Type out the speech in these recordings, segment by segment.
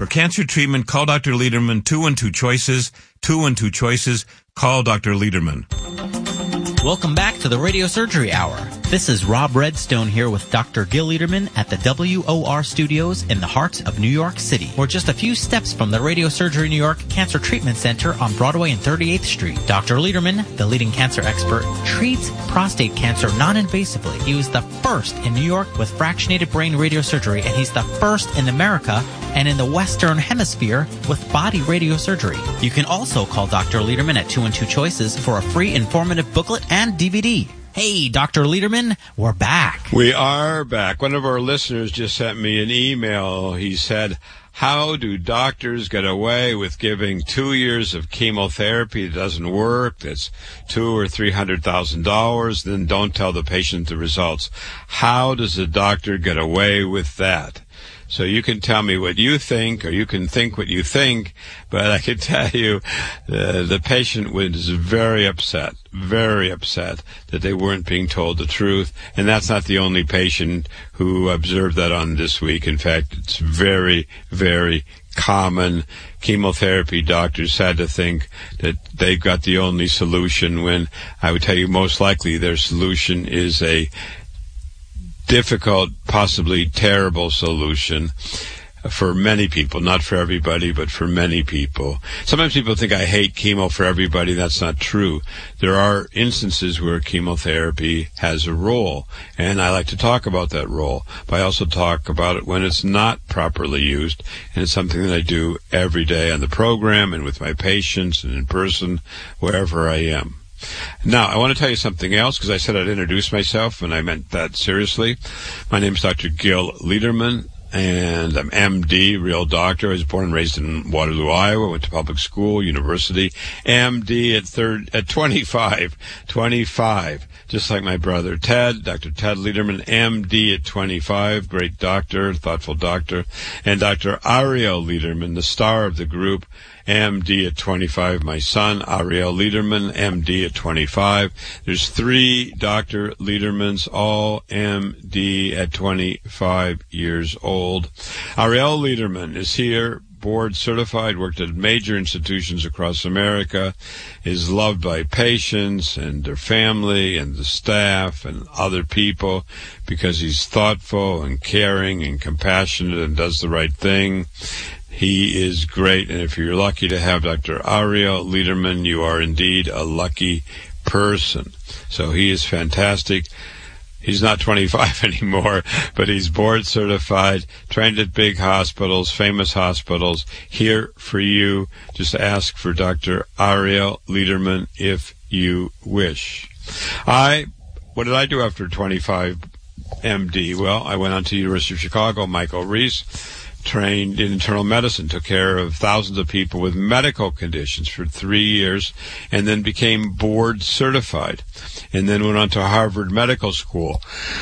For cancer treatment, call Dr. Lederman, 212 Choices, 212 Choices. Call Dr. Lederman. Welcome back to the Radio Surgery Hour. This is Rob Redstone here with Dr. Gil Lederman at the WOR Studios in the heart of New York City. We're just a few steps from the Radio Surgery New York Cancer Treatment Center on Broadway and 38th Street. Dr. Lederman, the leading cancer expert, treats prostate cancer non-invasively. He was the first in New York with fractionated brain radiosurgery, and he's the first in America and in the Western Hemisphere with body radiosurgery. You can also call Dr. Lederman at 212 Choices for a free informative booklet and DVD. Hey, Dr. Lederman, we're back. We are back. One of our listeners just sent me an email. He said, how do doctors get away with giving 2 years of chemotherapy that doesn't work, that's $200,000 or $300,000, then don't tell the patient the results? How does a doctor get away with that? So you can tell me what you think, or you can think what you think, but I can tell you the patient was very upset that they weren't being told the truth. And that's not the only patient who observed that on This Week. In fact, it's very, very common. Chemotherapy doctors had to think that they've got the only solution, when I would tell you most likely their solution is a difficult, possibly terrible solution for many people. Not for everybody, but for many people. Sometimes people think I hate chemo for everybody. That's not true. There are instances where chemotherapy has a role, and I like to talk about that role. But I also talk about it when it's not properly used, and it's something that I do every day on the program and with my patients and in person, wherever I am. Now, I want to tell you something else, because I said I'd introduce myself, and I meant that seriously. My name is Dr. Gil Lederman, and I'm MD, real doctor. I was born and raised in Waterloo, Iowa. Went to public school, university. MD at 25, just like my brother Ted, Dr. Ted Lederman, MD at 25, great doctor, thoughtful doctor. And Dr. Ariel Lederman, the star of the group, MD at 25. My son, Ariel Lederman, MD at 25. There's 3 Dr. Ledermans, all MD at 25 years old. Ariel Lederman is here, board certified, worked at major institutions across America, is loved by patients and their family and the staff and other people because he's thoughtful and caring and compassionate and does the right thing. He is great, and if you're lucky to have Dr. Ariel Lederman, you are indeed a lucky person. So he is fantastic. He's not 25 anymore, but he's board certified, trained at big hospitals, famous hospitals, here for you. Just ask for Dr. Ariel Lederman if you wish. What did I do after 25 MD? Well, I went on to University of Chicago, Michael Reese, trained in internal medicine, took care of thousands of people with medical conditions for 3 years, and then became board certified, and then went on to Harvard Medical School.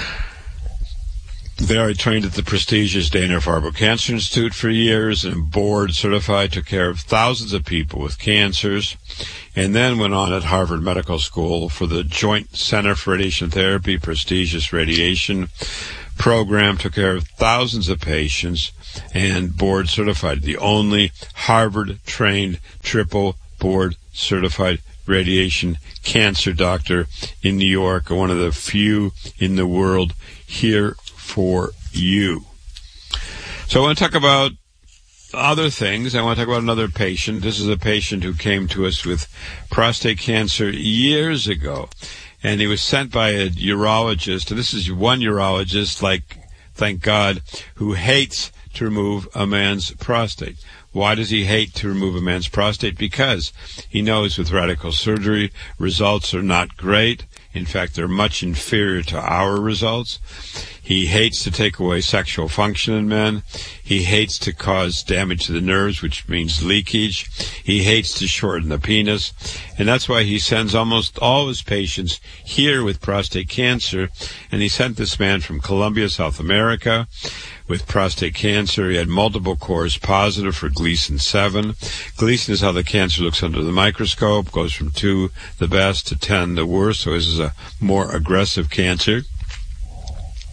There I trained at the prestigious Dana-Farber Cancer Institute for years, and board certified, took care of thousands of people with cancers, and then went on at Harvard Medical School for the Joint Center for Radiation Therapy, prestigious radiation program, took care of thousands of patients, and board certified, the only Harvard-trained triple board certified radiation cancer doctor in New York, one of the few in the world, here for you. So I want to talk about other things. I want to talk about another patient. This is a patient who came to us with prostate cancer years ago, and he was sent by a urologist, and this is one urologist, thank God, who hates to remove a man's prostate. Why does he hate to remove a man's prostate? Because he knows with radical surgery, results are not great. In fact, they're much inferior to our results. He hates to take away sexual function in men. He hates to cause damage to the nerves, which means leakage. He hates to shorten the penis. And that's why he sends almost all his patients here with prostate cancer. And he sent this man from Colombia, South America, with prostate cancer. He had multiple cores positive for Gleason 7. Gleason is how the cancer looks under the microscope, goes from 2, the best, to 10, the worst. So this is a more aggressive cancer.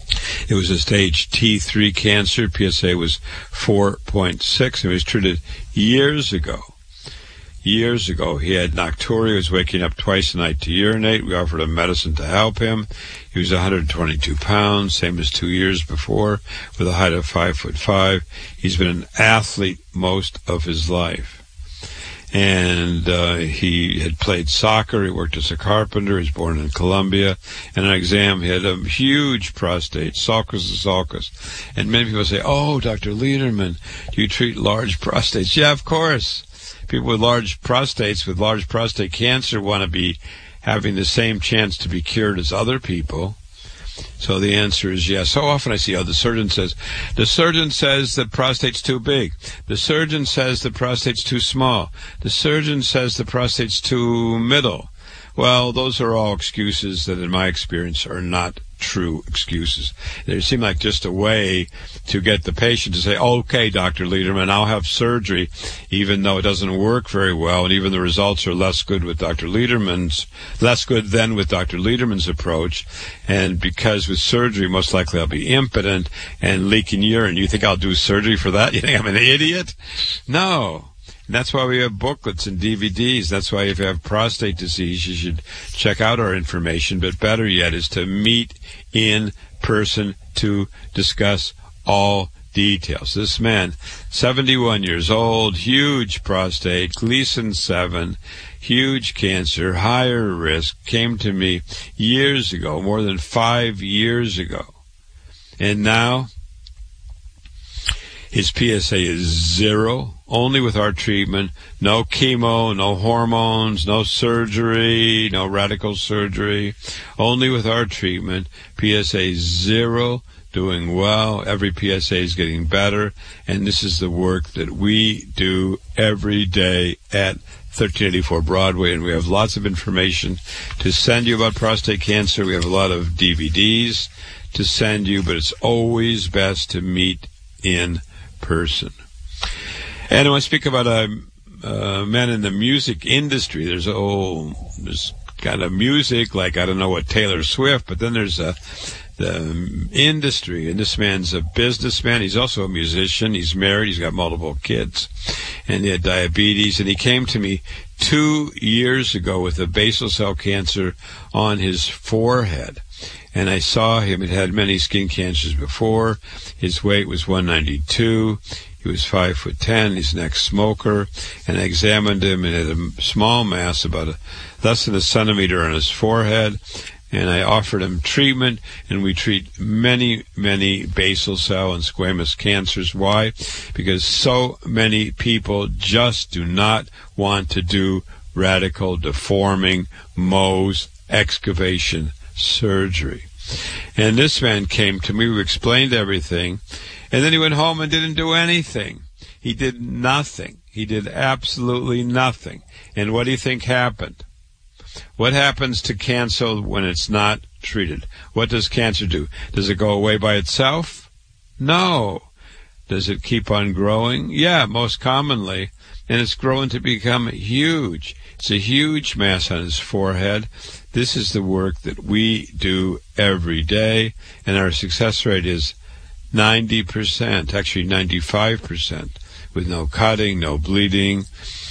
It was a stage T3 cancer. PSA was 4.6, and he was treated years ago. Years ago, he had nocturia. He was waking up twice a night to urinate. We offered him medicine to help him. He was 122 pounds, same as 2 years before, with a height of 5'5". He's been an athlete most of his life. And he had played soccer. He worked as a carpenter. He was born in Colombia. And on exam, he had a huge prostate, sulcus. And many people say, "Oh, Dr. Lederman, do you treat large prostates?" Yeah, of course. People with large prostates, with large prostate cancer, want to be having the same chance to be cured as other people. So the answer is yes. So often I see, the surgeon says that prostate's too big. The surgeon says the prostate's too small. The surgeon says the prostate's too middle. Well, those are all excuses that, in my experience, are not true excuses. They seem like just a way to get the patient to say, "Okay, Dr. Lederman, I'll have surgery," even though it doesn't work very well, and even the results are less good than with Dr. Lederman's approach. And because with surgery, most likely I'll be impotent and leaking urine. You think I'll do surgery for that? You think I'm an idiot? No. And that's why we have booklets and DVDs. That's why if you have prostate disease, you should check out our information. But better yet is to meet in person to discuss all details. This man, 71 years old, huge prostate, Gleason 7, huge cancer, higher risk, came to me years ago, more than 5 years ago. And now his PSA is 0, only with our treatment. No chemo, no hormones, no surgery, no radical surgery. Only with our treatment. PSA 0, doing well. Every PSA is getting better. And this is the work that we do every day at 1384 Broadway. And we have lots of information to send you about prostate cancer. We have a lot of DVDs to send you, but it's always best to meet in person. And when I speak about men in the music industry, there's kind of music, like, I don't know what, Taylor Swift, but then there's the industry, and this man's a businessman. He's also a musician. He's married. He's got multiple kids, and he had diabetes, and he came to me 2 years ago with a basal cell cancer on his forehead. And I saw him. He'd had many skin cancers before. His weight was 192. He was 5'10". He's an ex-smoker. And I examined him, and had a small mass, about less than a centimeter on his forehead. And I offered him treatment, and we treat many, many basal cell and squamous cancers. Why? Because so many people just do not want to do radical deforming Mohs excavation surgery. And this man came to me. We explained everything, and then he went home and didn't do anything. He did nothing. He did absolutely nothing. And what do you think happened? What happens to cancer when it's not treated? What does cancer do? Does it go away by itself? No. Does it keep on growing? Yeah, most commonly. And it's growing to become huge. It's a huge mass on his forehead. This is the work that we do every day, and our success rate is 90%, actually 95%, with no cutting, no bleeding.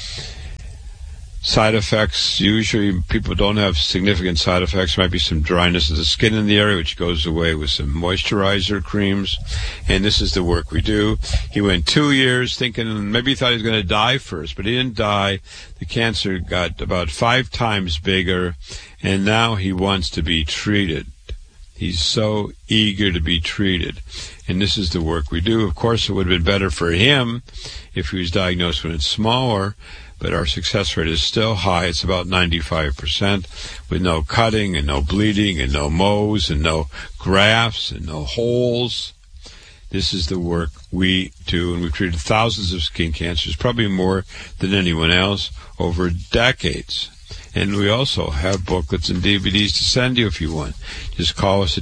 Side effects, usually people don't have significant side effects. There might be some dryness of the skin in the area, which goes away with some moisturizer creams. And this is the work we do. He went 2 years thinking, maybe he thought he was going to die first, but he didn't die. The cancer got about 5 times bigger, and now he wants to be treated. He's so eager to be treated. And this is the work we do. Of course, it would have been better for him if he was diagnosed when it's smaller, but our success rate is still high. It's about 95%, with no cutting and no bleeding and no Mohs and no grafts and no holes. This is the work we do, and we've treated thousands of skin cancers, probably more than anyone else, over decades. And we also have booklets and DVDs to send you if you want. Just call us at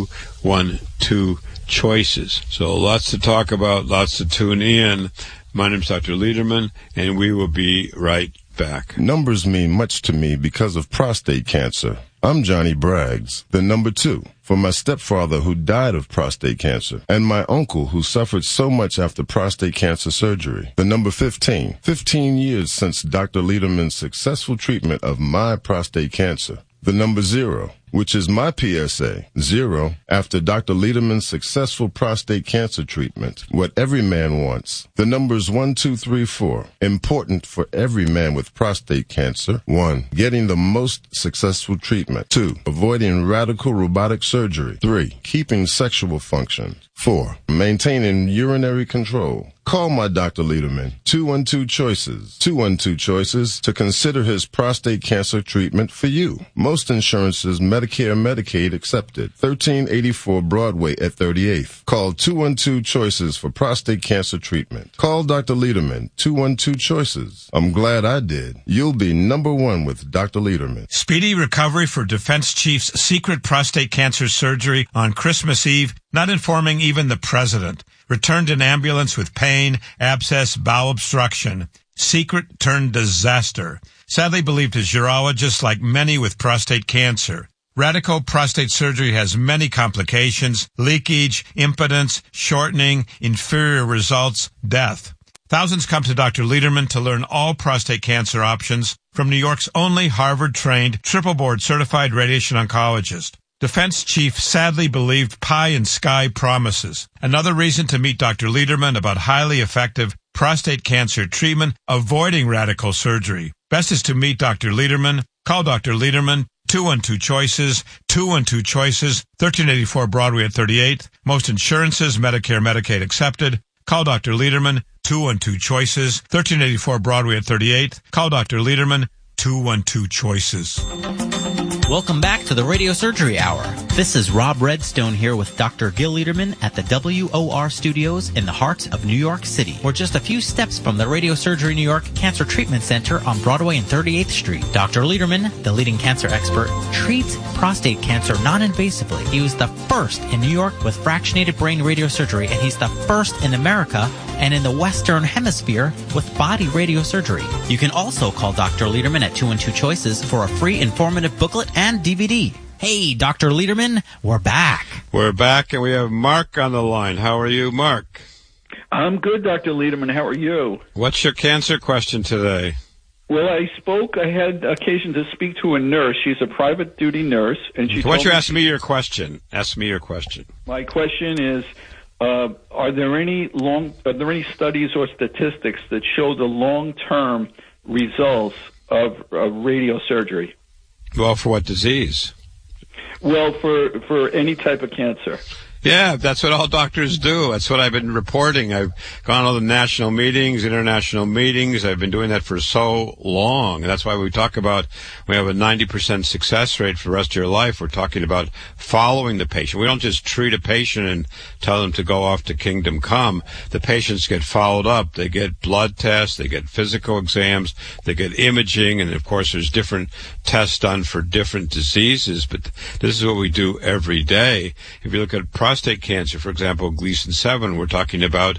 212-CHOICES. So lots to talk about, lots to tune in. My name's Dr. Lederman, and we will be right back. Numbers mean much to me because of prostate cancer. I'm Johnny Braggs, the number 2, for my stepfather who died of prostate cancer, and my uncle who suffered so much after prostate cancer surgery. The number 15, 15 years since Dr. Lederman's successful treatment of my prostate cancer. The number 0, which is my PSA, 0, after Dr. Lederman's successful prostate cancer treatment. What every man wants. The numbers 1, 2, 3, 4, important for every man with prostate cancer. 1, getting the most successful treatment. 2, avoiding radical robotic surgery. 3, keeping sexual function. 4, maintaining urinary control. Call my Dr. Lederman, 212-CHOICES, 212-CHOICES, to consider his prostate cancer treatment for you. Most insurances, Medicare, Medicaid accepted. 1384 Broadway at 38th. Call 212-CHOICES for prostate cancer treatment. Call Dr. Lederman, 212-CHOICES. I'm glad I did. You'll be number 1 with Dr. Lederman. Speedy recovery for Defense Chief's secret prostate cancer surgery on Christmas Eve, not informing even the president. Returned in ambulance with pain, abscess, bowel obstruction. Secret turned disaster. Sadly believed his urologist, like many with prostate cancer. Radical prostate surgery has many complications: leakage, impotence, shortening, inferior results, death. Thousands come to Dr. Lederman to learn all prostate cancer options from New York's only Harvard-trained, triple-board certified radiation oncologist. Defense Chief sadly believed pie and sky promises. Another reason to meet Dr. Lederman about highly effective prostate cancer treatment, avoiding radical surgery. Best is to meet Dr. Lederman. Call Dr. Lederman, 212-CHOICES, 212-CHOICES, 1384 Broadway at 38th. Most insurances, Medicare, Medicaid accepted. Call Dr. Lederman, 212-CHOICES, 1384 Broadway at 38th. Call Dr. Lederman, 212-CHOICES. Welcome back to the Radio Surgery Hour. This is Rob Redstone here with Dr. Gil Lederman at the WOR Studios in the heart of New York City. We're just a few steps from the Radio Surgery New York Cancer Treatment Center on Broadway and 38th Street. Dr. Lederman, the leading cancer expert, treats prostate cancer non-invasively. He was the first in New York with fractionated brain radiosurgery, and he's the first in America and in the Western Hemisphere with body radiosurgery. You can also call Dr. Lederman at 212-CHOICES for a free informative booklet and DVD. Hey, Dr. Lederman, we're back. We're back, and we have Mark on the line. How are you, Mark? I'm good, Dr. Lederman. How are you? What's your cancer question today? Well, I had occasion to speak to a nurse. She's a private duty nurse, and she Why don't you ask me your question? Ask me your question. My question is, are there any studies or statistics that show the long-term results of radiosurgery? Well, for what disease? Well, for any type of cancer. Yeah, that's what all doctors do. That's what I've been reporting. I've gone to all the national meetings, international meetings. I've been doing that for so long. And that's why we talk about, we have a 90% success rate for the rest of your life. We're talking about following the patient. We don't just treat a patient and tell them to go off to kingdom come. The patients get followed up. They get blood tests. They get physical exams. They get imaging. And, of course, there's different tests done for different diseases. But this is what we do every day. If you look at prostate cancer, for example, Gleason 7, we're talking about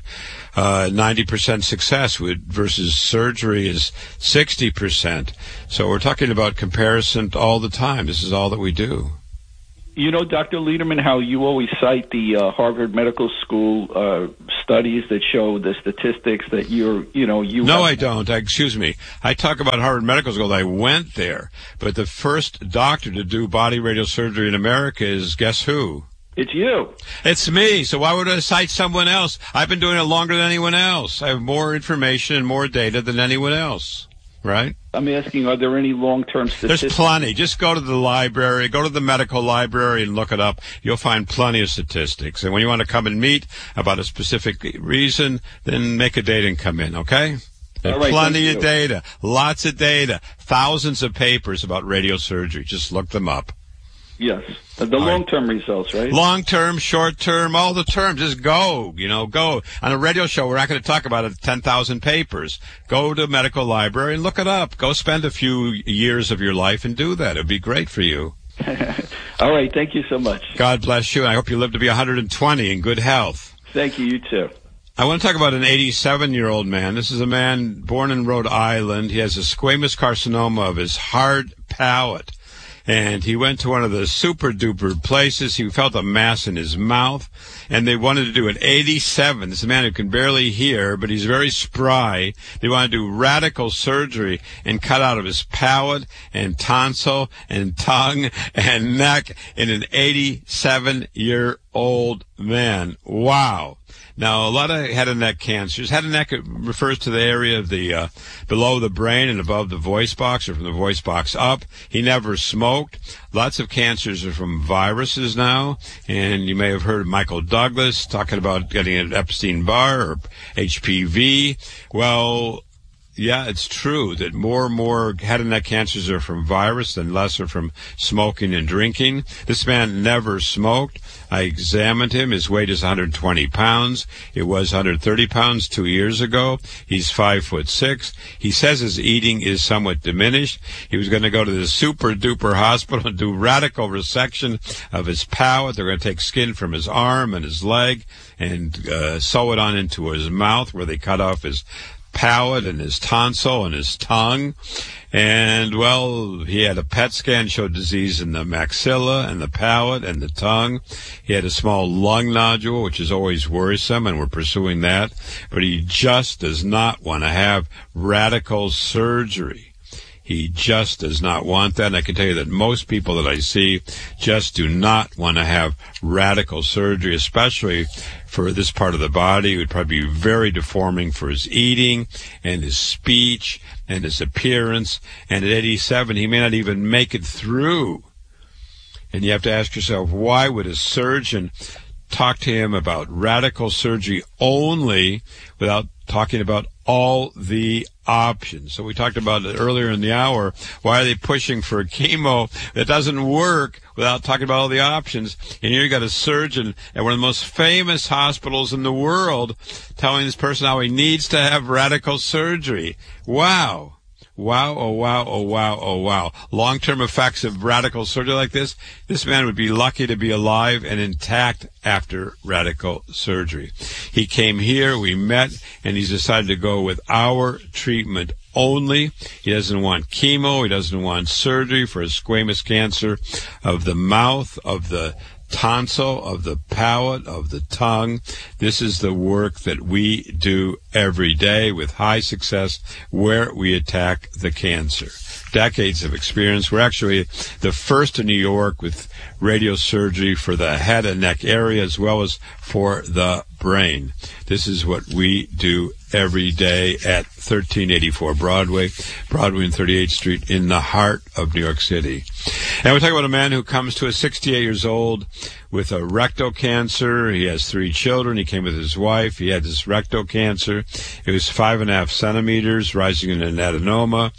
90% success versus surgery is 60%. So we're talking about comparison all the time. This is all that we do. You know, Dr. Lederman, how you always cite the Harvard Medical School studies that show the statistics that you. No, I don't. Excuse me. I talk about Harvard Medical School. I went there. But the first doctor to do body radiosurgery in America is, guess who? It's you. It's me. So why would I cite someone else? I've been doing it longer than anyone else. I have more information and more data than anyone else. Right? I'm asking, are there any long-term statistics? There's plenty. Just go to the library, go to the medical library and look it up. You'll find plenty of statistics. And when you want to come and meet about a specific reason, then make a date and come in, okay? There's plenty of data, lots of data, thousands of papers about radiosurgery. Just look them up. Yes. The long-term results, right? Long-term, short-term, all the terms. Just go, go. On a radio show, we're not going to talk about it, 10,000 papers. Go to a medical library and look it up. Go spend a few years of your life and do that. It would be great for you. All right. Thank you so much. God bless you. And I hope you live to be 120 in good health. Thank you. You too. I want to talk about an 87-year-old man. This is a man born in Rhode Island. He has a squamous carcinoma of his hard palate. And he went to one of the super-duper places. He felt a mass in his mouth, and they wanted to do it 87. This is a man who can barely hear, but he's very spry. They wanted to do radical surgery and cut out of his palate and tonsil and tongue and neck in an 87-year-old man. Wow. Now, a lot of head and neck cancers. Head and neck refers to the area of the below the brain and above the voice box, or from the voice box up. He never smoked. Lots of cancers are from viruses now, and you may have heard of Michael Douglas talking about getting an Epstein-Barr or HPV. Well, yeah, it's true that more and more head and neck cancers are from virus than less are from smoking and drinking. This man never smoked. I examined him. His weight is 120 pounds. It was 130 pounds 2 years ago. He's 5'6". He says his eating is somewhat diminished. He was going to go to the super-duper hospital and do radical resection of his palate. They're going to take skin from his arm and his leg and sew it on into his mouth, where they cut off his palate and his tonsil and his tongue. And, well, he had a PET scan, showed disease in the maxilla and the palate and the tongue. He had a small lung nodule, which is always worrisome, and we're pursuing that. But he just does not want to have radical surgery. He just does not want that. And I can tell you that most people that I see just do not want to have radical surgery, especially for this part of the body. It would probably be very deforming for his eating and his speech and his appearance. And at 87, he may not even make it through. And you have to ask yourself, why would a surgeon talk to him about radical surgery only without talking about all the options? So we talked about it earlier in the hour. Why are they pushing for a chemo that doesn't work without talking about all the options? And here you got a surgeon at one of the most famous hospitals in the world telling this person how he needs to have radical surgery. Wow. Wow, oh wow, oh wow, oh wow. Long-term effects of radical surgery like this man would be lucky to be alive and intact after radical surgery. He came here, we met, and he's decided to go with our treatment only. He doesn't want chemo, he doesn't want surgery for his squamous cancer of the mouth, of the tonsil, of the palate, of the tongue. This is the work that we do every day with high success, where we attack the cancer. Decades of experience. We're actually the first in New York with radiosurgery for the head and neck area as well as for the brain. This is what we do every day at 1384 Broadway and 38th Street in the heart of New York City. And we're talking about a man who comes to us 68 years old with a rectal cancer. He has 3 children. He came with his wife. He had this rectal cancer. It was 5.5 centimeters, rising in an adenoma.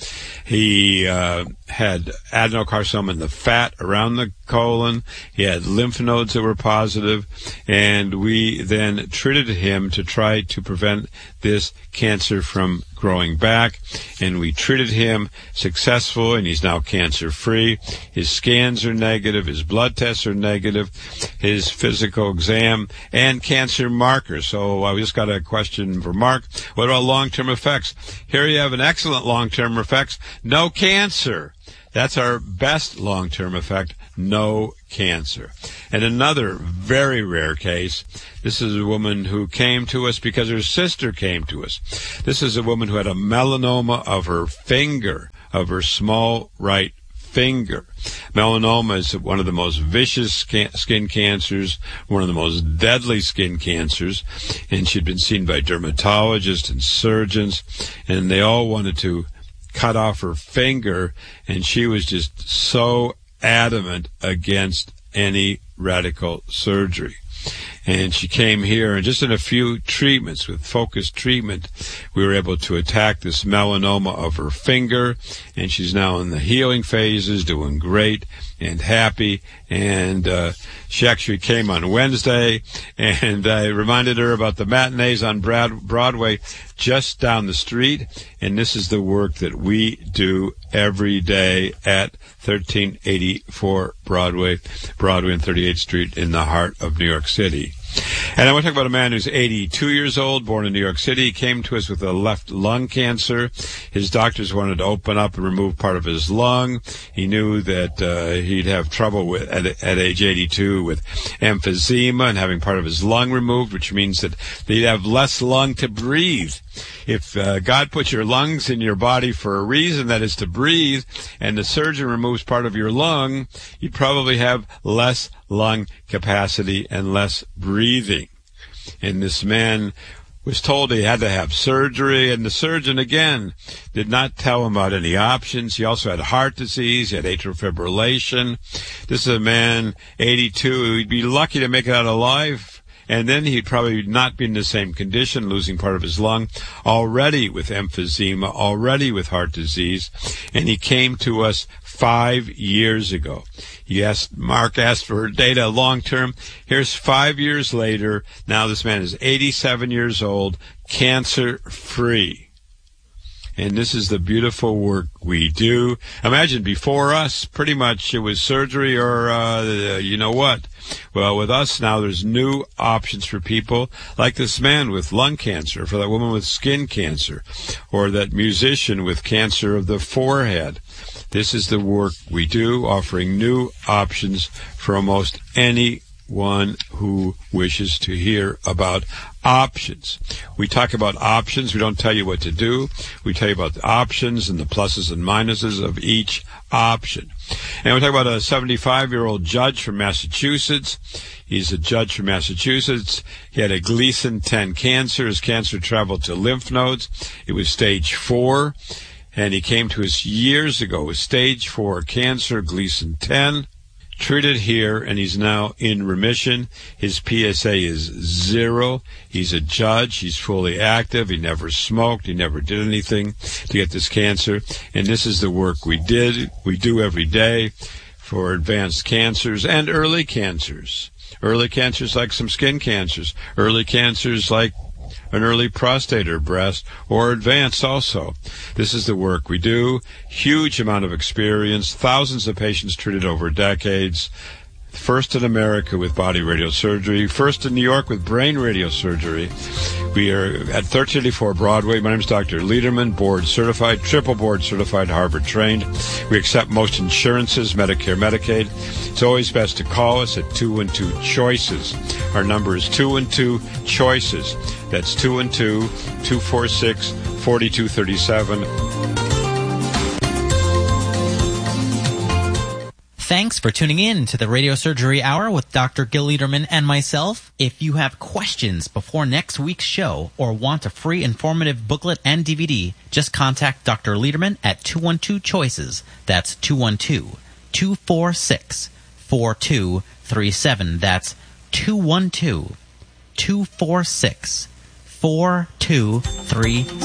He had adenocarcinoma in the fat around the colon. He had lymph nodes that were positive, and we then treated him to try to prevent this cancer from growing back, and we treated him successfully, and he's now cancer-free. His scans are negative, his blood tests are negative, his physical exam, and cancer markers. So I just got a question for Mark. What about long-term effects? Here you have an excellent long-term effects. No cancer. That's our best long-term effect, no cancer. And another very rare case, this is a woman who came to us because her sister came to us. This is a woman who had a melanoma of her finger, of her small right finger. Melanoma is one of the most vicious skin cancers, one of the most deadly skin cancers, and she'd been seen by dermatologists and surgeons, and they all wanted to cut off her finger, and she was just so adamant against any radical surgery. And she came here, and just in a few treatments, with focused treatment, we were able to attack this melanoma of her finger, and she's now in the healing phases, doing great and happy. And she actually came on Wednesday, and I reminded her about the matinees on Broadway just down the street, and this is the work that we do every day at 1384 Broadway and 38th Street in the heart of New York City. And I want to talk about a man who's 82 years old, born in New York City. He came to us with a left lung cancer. His doctors wanted to open up and remove part of his lung. He knew that he'd have trouble with at age 82 with emphysema and having part of his lung removed, which means that he'd have less lung to breathe. If God put your lungs in your body for a reason, that is to breathe, and the surgeon removes part of your lung, you'd probably have less lung capacity and less breathing. And this man was told he had to have surgery, and the surgeon, again, did not tell him about any options. He also had heart disease. He had atrial fibrillation. This is a man, 82. He'd be lucky to make it out alive. And then he'd probably not be in the same condition, losing part of his lung, already with emphysema, already with heart disease. And he came to us 5 years ago. Mark asked for data long term. Here's 5 years later. Now this man is 87 years old, cancer free. And this is the beautiful work we do. Imagine before us, pretty much it was surgery or, you know what. Well, with us now, there's new options for people like this man with lung cancer, for that woman with skin cancer, or that musician with cancer of the forehead. This is the work we do, offering new options for almost anyone who wishes to hear about options. We talk about options. We don't tell you what to do. We tell you about the options and the pluses and minuses of each option. And we talk about a 75-year-old judge from Massachusetts. He's a judge from Massachusetts. He had a Gleason 10 cancer. His cancer traveled to lymph nodes. It was stage 4. And he came to us years ago with stage 4 cancer, Gleason 10. Treated here, and he's now in remission. His PSA is 0. He's a judge. He's fully active. He never smoked. He never did anything to get this cancer. And this is the work we do every day for advanced cancers and early cancers. Early cancers like some skin cancers. Early cancers like an early prostate or breast, or advanced also. This is the work we do. Huge amount of experience, thousands of patients treated over decades. First in America with body radiosurgery, first in New York with brain radiosurgery. We are at 1384 Broadway. My name is Dr. Lederman, board certified, triple board certified, Harvard trained. We accept most insurances, Medicare, Medicaid. It's always best to call us at 212-CHOICES. Our number is 212-CHOICES. That's 212-246-4237. Thanks for tuning in to the Radio Surgery Hour with Dr. Gil Lederman and myself. If you have questions before next week's show or want a free informative booklet and DVD, just contact Dr. Lederman at 212-CHOICES. That's 212-246-4237. That's 212-246-4237.